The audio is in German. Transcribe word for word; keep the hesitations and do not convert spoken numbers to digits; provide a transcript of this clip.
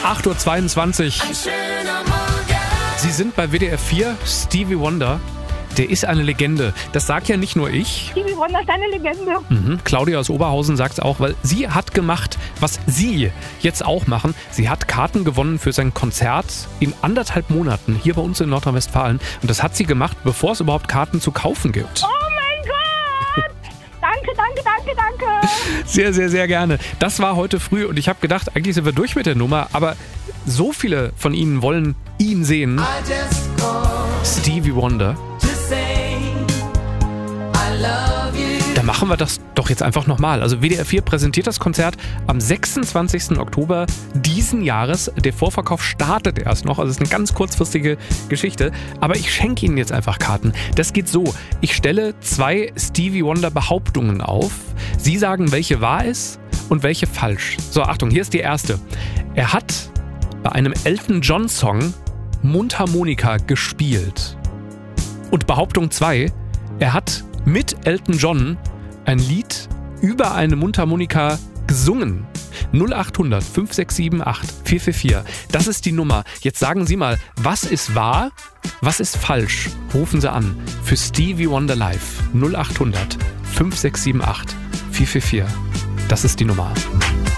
acht Uhr zweiundzwanzig. Ein schöner Morgen. Sie sind bei W D R vier. Stevie Wonder, der ist eine Legende. Das sag ja nicht nur ich. Stevie Wonder ist eine Legende. Mhm. Claudia aus Oberhausen sagt es auch, weil sie hat gemacht, was Sie jetzt auch machen. Sie hat Karten gewonnen für sein Konzert in anderthalb Monaten hier bei uns in Nordrhein-Westfalen. Und das hat sie gemacht, bevor es überhaupt Karten zu kaufen gibt. Oh mein Gott! Danke, danke, danke, danke. Sehr, sehr, sehr gerne. Das war heute früh und ich habe gedacht, eigentlich sind wir durch mit der Nummer, aber so viele von Ihnen wollen ihn sehen. Stevie Wonder. Da machen wir das doch jetzt einfach nochmal. Also W D R vier präsentiert das Konzert am sechsundzwanzigsten Oktober diesen Jahres. Der Vorverkauf startet erst noch, also es ist eine ganz kurzfristige Geschichte. Aber ich schenke Ihnen jetzt einfach Karten. Das geht so. Ich stelle zwei Stevie Wonder Behauptungen auf. Sie sagen, welche wahr ist und welche falsch. So, Achtung, hier ist die erste. Er hat bei einem Elton John Song Mundharmonika gespielt. Und Behauptung zwei, er hat mit Elton John ein Lied über eine Mundharmonika gesungen. null acht hundert fünf sechs sieben acht vier vier vier. Das ist die Nummer. Jetzt sagen Sie mal, was ist wahr, was ist falsch? Rufen Sie an für Stevie Wonder Live. null acht hundert fünf sechs sieben acht vier vier vier. Das ist die Nummer.